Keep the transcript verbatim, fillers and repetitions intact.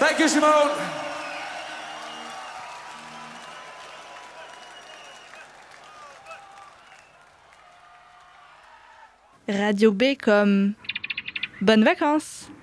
Thank you, Simone. Radio B comme bonnes vacances.